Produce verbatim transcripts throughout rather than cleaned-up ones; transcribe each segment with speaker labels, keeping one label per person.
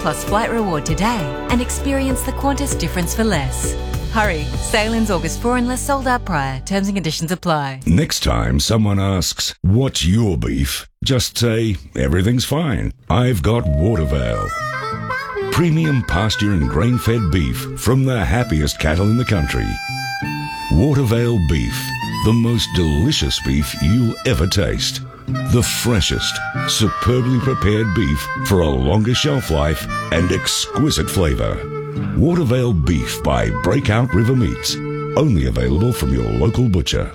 Speaker 1: plus flight reward today and experience the Qantas difference for less. Hurry, sale ends August fourth unless sold out prior. Terms and conditions apply.
Speaker 2: Next time someone asks, what's your beef? Just say, everything's fine. I've got Watervale. Premium pasture and grain-fed beef from the happiest cattle in the country. Watervale beef, the most delicious beef you'll ever taste. The freshest, superbly prepared beef for a longer shelf life and exquisite flavour. Watervale beef by Breakout River Meats. Only available from your local butcher.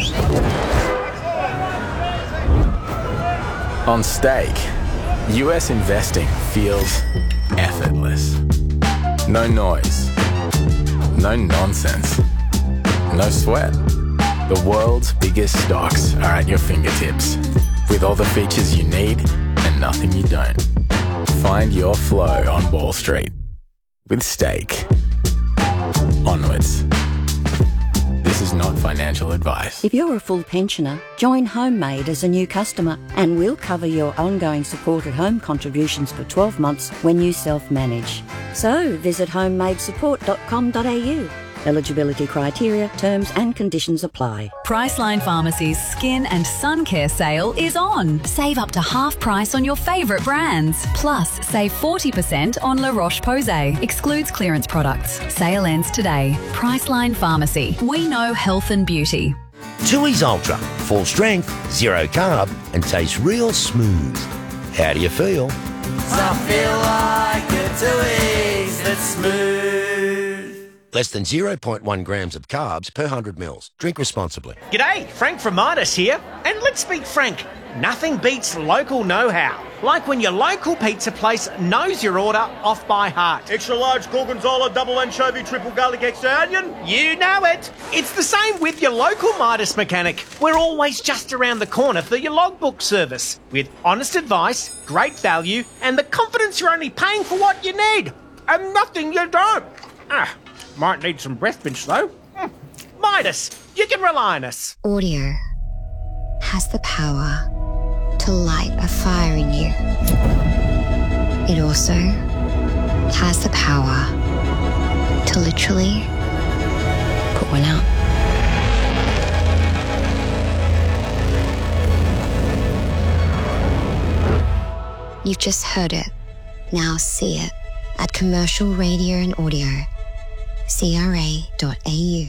Speaker 3: On Stake, U S investing feels effortless. No noise. No nonsense. No sweat. The world's biggest stocks are at your fingertips, with all the features you need and nothing you don't. Find your flow on Wall Street with Stake. Onwards. This is not financial advice.
Speaker 4: If you're a full pensioner, join Homemade as a new customer and we'll cover your ongoing supported home contributions for twelve months when you self-manage. So visit homemade support dot com dot a u. Eligibility criteria, terms and conditions apply.
Speaker 5: Priceline Pharmacy's Skin and Sun Care sale is on. Save up to half price on your favourite brands. Plus, save forty percent on La Roche-Posay. Excludes clearance products. Sale ends today. Priceline Pharmacy. We know health and beauty.
Speaker 6: Tooheys Ultra. Full strength, zero carb and tastes real smooth. How do you feel?
Speaker 7: I feel like a Tooheys that's smooth.
Speaker 6: Less than zero point one grams of carbs per one hundred mils. Drink responsibly.
Speaker 8: G'day, Frank from Midas here. And let's be frank, nothing beats local know-how. Like when your local pizza place knows your order off by heart.
Speaker 9: Extra large gorgonzola, double anchovy, triple garlic, extra onion.
Speaker 8: You know it. It's the same with your local Midas mechanic. We're always just around the corner for your logbook service. With honest advice, great value, and the confidence you're only paying for what you need. And nothing you don't. Ah. Might need some breath mints though. Mm. Midas, you can rely on us.
Speaker 10: Audio has the power to light a fire in you. It also has the power to literally put one out. You've just heard it. Now see it at Commercial Radio and Audio. C R A dot A U.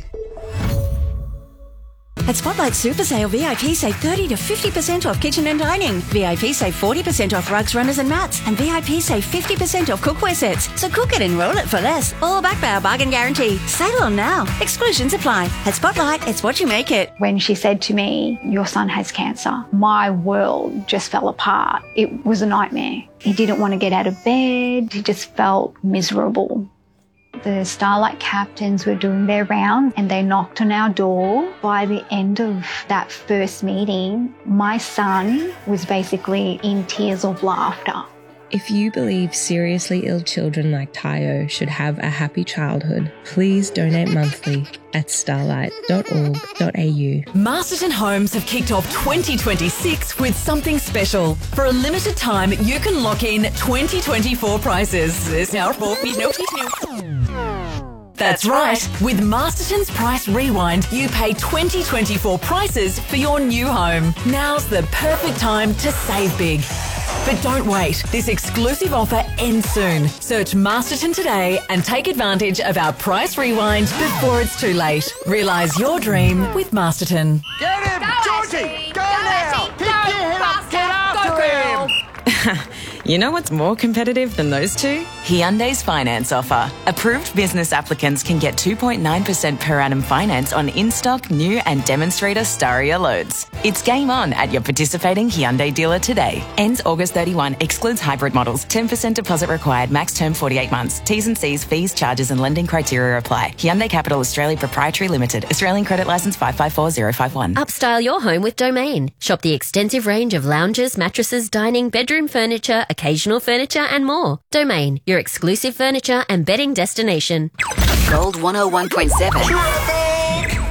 Speaker 4: At Spotlight Super Sale, V I P save thirty to fifty percent off kitchen and dining. V I P save forty percent off rugs, runners and mats. And V I P save fifty percent off cookware sets. So cook it and roll it for less. All backed by our bargain guarantee. Sale on now. Exclusions apply. At Spotlight, it's what you make it.
Speaker 11: When she said to me, your son has cancer, my world just fell apart. It was a nightmare. He didn't want to get out of bed. He just felt miserable. The Starlight captains were doing their round and they knocked on our door. By the end of that first meeting, my son was basically in tears of laughter.
Speaker 12: If you believe seriously ill children like Tayo should have a happy childhood, please donate monthly at starlight dot org dot a u.
Speaker 5: Masterton Homes have kicked off twenty twenty-six with something special. For a limited time, you can lock in twenty twenty-four prices. That's right. With Masterton's Price Rewind, you pay twenty twenty-four prices for your new home. Now's the perfect time to save big. But don't wait. This exclusive offer ends soon. Search Masterton today and take advantage of our Price Rewind before it's too late. Realise your dream with Masterton.
Speaker 7: Get him! Go Georgie! Go, go now! Pick your head up! Get after him!
Speaker 13: You know what's more competitive than those two? Hyundai's finance offer. Approved business applicants can get two point nine percent per annum finance on in-stock, new and demonstrator Staria loads. It's game on at your participating Hyundai dealer today. Ends August thirty-first. Excludes hybrid models. ten percent deposit required. Max term forty-eight months. T's and C's, fees, charges and lending criteria apply. Hyundai Capital Australia Proprietary Limited. Australian Credit Licence five five four zero five one.
Speaker 14: Upstyle your home with Domain. Shop the extensive range of lounges, mattresses, dining, bedroom furniture, occasional furniture and more. Domain, your exclusive furniture and bedding destination.
Speaker 1: Gold one oh one point seven.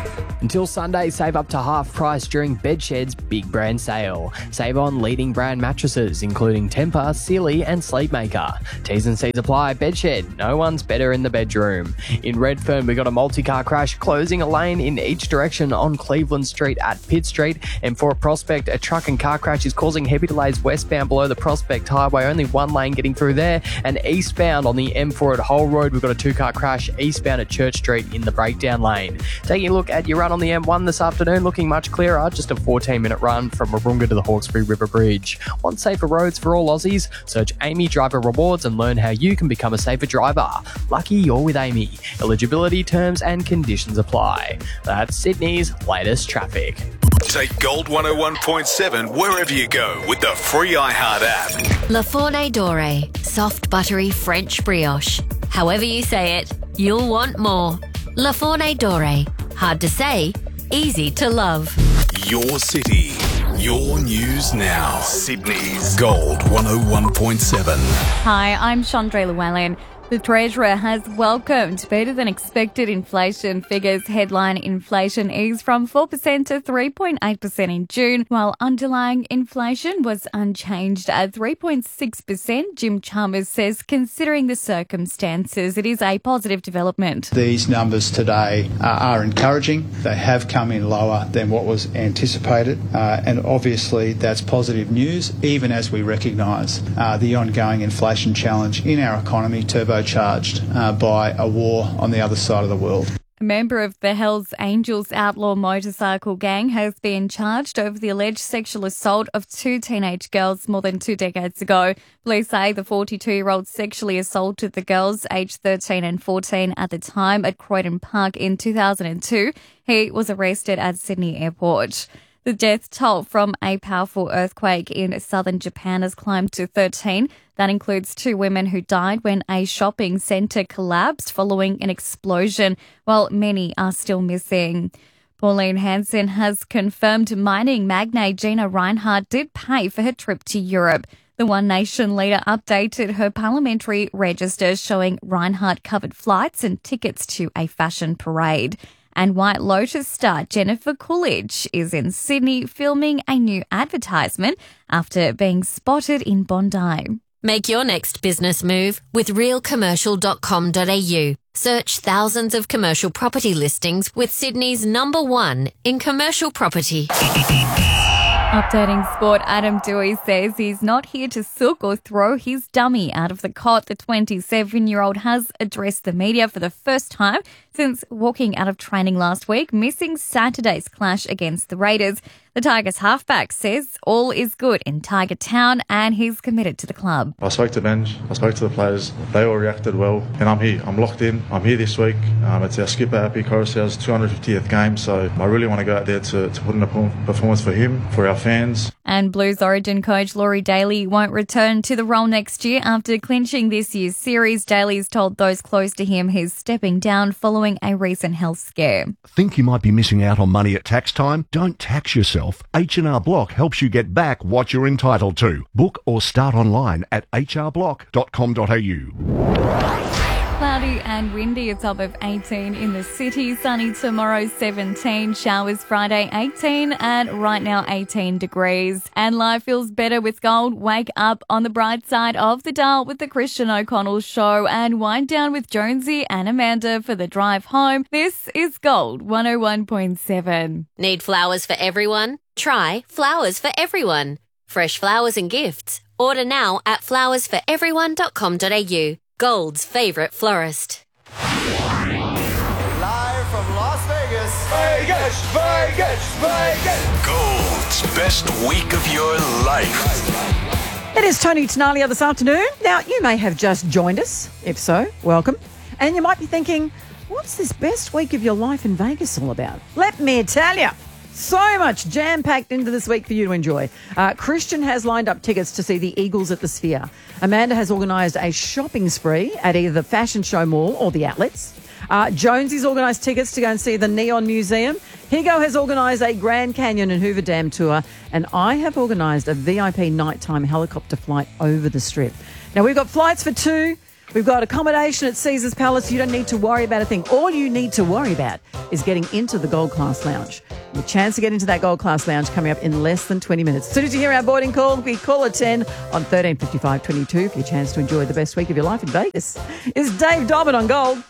Speaker 15: Until Sunday, save up to half price during Bedshed's big brand sale. Save on leading brand mattresses, including Tempur, Sealy and Sleepmaker. T's and C's apply. Bedshed, no one's better in the bedroom. In Redfern, we got a multi-car crash closing a lane in each direction on Cleveland Street at Pitt Street. And for a Prospect, a truck and car crash is causing heavy delays westbound below the Prospect Highway. Only one lane getting through there. And eastbound on the M four at Hull Road, we've got a two-car crash eastbound at Church Street in the breakdown lane. Taking a look at your run on the M one this afternoon, looking much clearer. Just a fourteen minute run from Warunga to the Hawkesbury River Bridge. Want safer roads for all Aussies? Search Amy Driver Rewards and learn how you can become a safer driver. Lucky you're with Amy. Eligibility, terms and conditions apply. That's Sydney's latest traffic.
Speaker 16: Take Gold one oh one point seven wherever you go with the free iHeart app.
Speaker 14: La Fourne Dore, soft buttery French brioche. However you say it, you'll want more. La Fourne Dore, hard to say, easy to love.
Speaker 16: Your city, your news now. Sydney's Gold one oh one point seven.
Speaker 17: Hi, I'm Chandra Llewellyn. The Treasurer has welcomed better than expected inflation figures. Headline inflation eased from four percent to three point eight percent in June, while underlying inflation was unchanged at three point six percent. Jim Chalmers says considering the circumstances, it is a positive development.
Speaker 18: These numbers today uh, are encouraging. They have come in lower than what was anticipated, uh, and obviously that's positive news, even as we recognise uh, the ongoing inflation challenge in our economy, turbo charged uh, by a war on the other side of the world.
Speaker 17: A member of the Hells Angels outlaw motorcycle gang has been charged over the alleged sexual assault of two teenage girls more than two decades ago. Police say the forty-two-year-old sexually assaulted the girls, aged thirteen and fourteen at the time, at Croydon Park in two thousand two. He was arrested at Sydney Airport. The death toll from a powerful earthquake in southern Japan has climbed to thirteen. That includes two women who died when a shopping centre collapsed following an explosion, while many are still missing. Pauline Hanson has confirmed mining magnate Gina Rinehart did pay for her trip to Europe. The One Nation leader updated her parliamentary register showing Rinehart covered flights and tickets to a fashion parade. And White Lotus star Jennifer Coolidge is in Sydney filming a new advertisement after being spotted in Bondi.
Speaker 14: Make your next business move with real commercial dot com dot a u. Search thousands of commercial property listings with Sydney's number one in commercial property.
Speaker 17: Updating sport, Adam Dewey says he's not here to sook or throw his dummy out of the cot. The twenty-seven-year-old has addressed the media for the first time since walking out of training last week, missing Saturday's clash against the Raiders. The Tigers halfback says all is good in Tiger Town and he's committed to the club.
Speaker 19: I spoke to Benj, I spoke to the players, they all reacted well, and I'm here, I'm locked in, I'm here this week. Um, it's our skipper, Happy Coruscant's two hundred fiftieth game, so I really want to go out there to, to put in a performance for him, for our fans.
Speaker 17: And Blues Origin coach Laurie Daly won't return to the role next year after clinching this year's series. Daly's told those close to him he's stepping down following a recent health scare.
Speaker 20: Think you might be missing out on money at tax time? Don't tax yourself. H and R Block helps you get back what you're entitled to. Book or start online at h r block dot com dot a u.
Speaker 17: Cloudy and windy, a top of eighteen in the city. Sunny tomorrow, seventeen. Showers Friday, eighteen. And right now, eighteen degrees. And life feels better with gold. Wake up on the bright side of the dial with the Christian O'Connell Show. And wind down with Jonesy and Amanda for the drive home. This is Gold one oh one point seven.
Speaker 14: Need flowers for everyone? Try Flowers for Everyone. Fresh flowers and gifts. Order now at flowers for everyone dot com dot a u. Gold's favourite florist.
Speaker 7: Live from Las Vegas. Vegas, Vegas, Vegas.
Speaker 16: Gold's best week of your life.
Speaker 21: It is Tony Tenalia this afternoon. Now, you may have just joined us. If so, welcome. And you might be thinking, what's this best week of your life in Vegas all about? Let me tell you. So much jam-packed into this week for you to enjoy. Uh, Christian has lined up tickets to see the Eagles at the Sphere. Amanda has organised a shopping spree at either the Fashion Show Mall or the Outlets. Uh, Jonesy's organised tickets to go and see the Neon Museum. Higo has organised a Grand Canyon and Hoover Dam tour. And I have organised a V I P nighttime helicopter flight over the Strip. Now, we've got flights for two. We've got accommodation at Caesars Palace. You don't need to worry about a thing. All you need to worry about is getting into the Gold Class Lounge. Your chance to get into that Gold Class Lounge coming up in less than twenty minutes. As soon as you hear our boarding call, we call at ten on thirteen fifty-five twenty-two for your chance to enjoy the best week of your life in Vegas. It's Dave Dobbin on Gold.